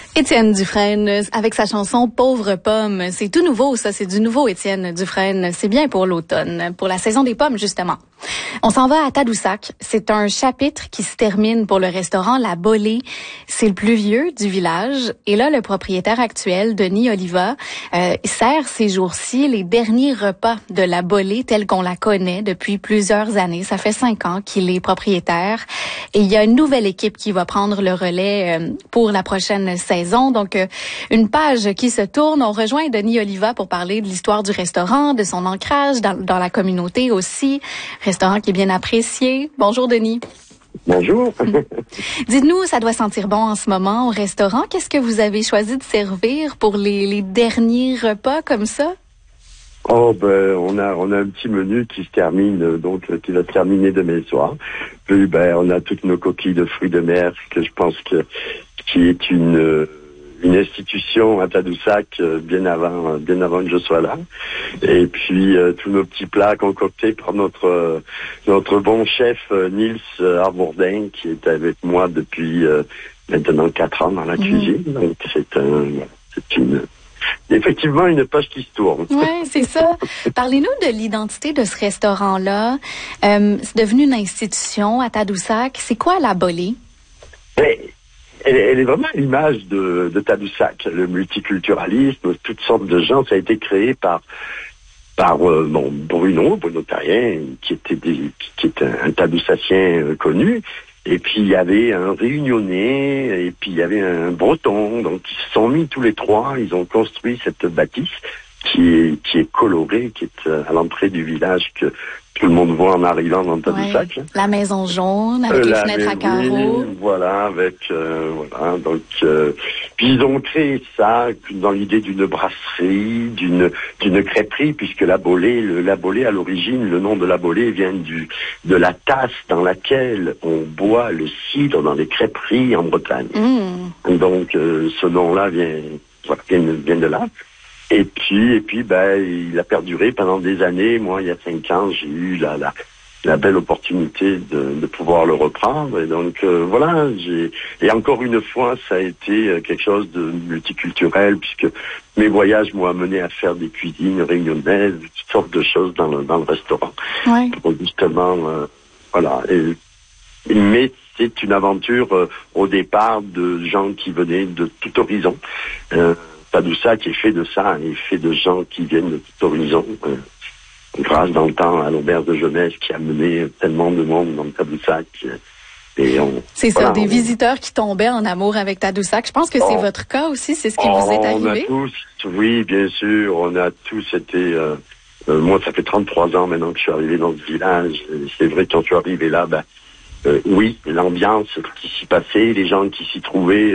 Étienne Dufresne, avec sa chanson Pauvre pomme. C'est tout nouveau, ça. C'est du nouveau Étienne Dufresne. C'est bien pour l'automne, pour la saison des pommes, justement. On s'en va à Tadoussac. C'est un chapitre qui se termine pour le restaurant La Bolée. C'est le plus vieux du village. Et là, le propriétaire actuel, Denis Oliva, sert ces jours-ci les derniers repas de La Bolée telle qu'on la connaît depuis plusieurs années. Ça fait 5 ans qu'il est propriétaire. Et il y a une nouvelle équipe qui va prendre le relais pour la prochaine saison. Donc, une page qui se tourne. On rejoint Denis Oliva pour parler de l'histoire du restaurant, de son ancrage dans la communauté aussi. Restaurant qui est bien apprécié. Bonjour, Denis. Bonjour. Dites-nous, ça doit sentir bon en ce moment au restaurant. Qu'est-ce que vous avez choisi de servir pour les derniers repas comme ça? Oh, on a un petit menu qui se termine, qui va se terminer demain soir. Puis, on a toutes nos coquilles de fruits de mer, que je pense qui est une institution à Tadoussac, bien avant que je sois là. Et puis, tous nos petits plats concoctés par notre bon chef, Nils Arbourdin, qui est avec moi depuis, maintenant 4 ans dans la cuisine. Donc, effectivement une page qui se tourne. Oui, c'est ça. Parlez-nous de l'identité de ce restaurant-là. C'est devenu une institution à Tadoussac. C'est quoi La Bolée? Elle est vraiment l'image de Tadoussac, le multiculturalisme, toutes sortes de gens. Ça a été créé par Bruno Tarien, qui est un Tadoussacien connu. Et puis il y avait un Réunionnais, et puis il y avait un Breton. Donc ils se sont mis tous les trois, ils ont construit cette bâtisse qui est colorée, qui est à l'entrée du village, que tout le monde voit en arrivant dans Tadoussac. Ouais, la maison jaune avec les fenêtres à carreaux. Voilà, puis ils ont créé ça dans l'idée d'une brasserie, d'une crêperie, puisque la Bolée à l'origine, le nom de La Bolée vient de la tasse dans laquelle on boit le cidre dans les crêperies en Bretagne. Donc ce nom-là vient de là. Et puis, il a perduré pendant des années. Moi, il y a 5 ans, j'ai eu la belle opportunité de pouvoir le reprendre. Et donc, et encore une fois, ça a été quelque chose de multiculturel, puisque mes voyages m'ont amené à faire des cuisines réunionnaises, toutes sortes de choses dans le restaurant. Ouais. Pour justement, mais c'est une aventure au départ de gens qui venaient de tout horizon. Tadoussac est fait de ça, et fait de gens qui viennent de tout horizon. Grâce dans le temps à l'auberge de jeunesse qui a mené tellement de monde dans Tadoussac. C'est ça, des visiteurs qui tombaient en amour avec Tadoussac. Je pense que c'est votre cas aussi, c'est ce qui vous est arrivé. On a tous, oui, bien sûr, on a tous été... moi, ça fait 33 ans maintenant que je suis arrivé dans ce village. C'est vrai que quand je suis arrivé là, oui, l'ambiance qui s'y passait, les gens qui s'y trouvaient...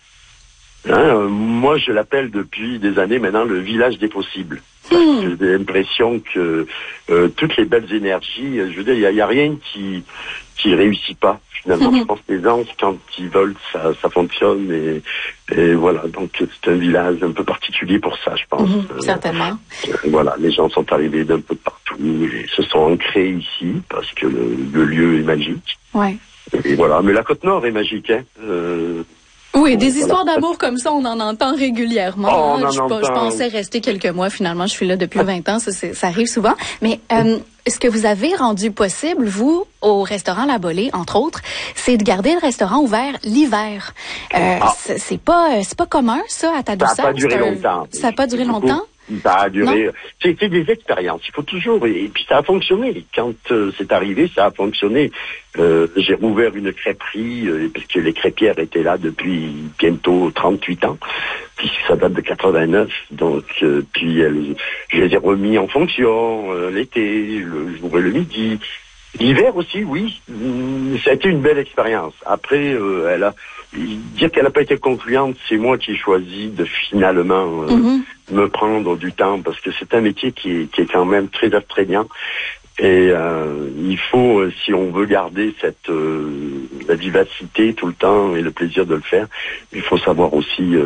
moi, je l'appelle depuis des années maintenant le village des possibles. Parce que j'ai l'impression que toutes les belles énergies, je veux dire, il y a rien qui réussit pas finalement. Je pense que les gens, quand ils veulent, ça fonctionne, et voilà. Donc c'est un village un peu particulier pour ça, je pense. Certainement. Les gens sont arrivés d'un peu de partout et se sont ancrés ici parce que le lieu est magique. Ouais. Et voilà. Mais la Côte-Nord est magique, hein. Oui, des histoires d'amour comme ça, on en entend régulièrement. Je pensais rester quelques mois, finalement. Je suis là depuis 20 ans, ça arrive souvent. Mais ce que vous avez rendu possible, vous, au restaurant La Bolée, entre autres, c'est de garder le restaurant ouvert l'hiver. C'est pas commun, ça, à Tadoussac. Ça n'a pas duré longtemps. Ça n'a pas duré longtemps? Ça a duré. C'était des expériences. Il faut toujours. Et puis ça a fonctionné. Quand c'est arrivé, ça a fonctionné. J'ai rouvert une crêperie parce que les crêpières étaient là depuis bientôt 38 ans. Puis ça date de 89. Donc puis je les ai remis en fonction l'été, le jour et le midi. L'hiver aussi, oui. Ça a été une belle expérience. Après, dire qu'elle n'a pas été concluante, c'est moi qui ai choisi de finalement me prendre du temps, parce que c'est un métier qui est quand même très astreignant. Et il faut, si on veut garder la vivacité tout le temps et le plaisir de le faire, il faut savoir aussi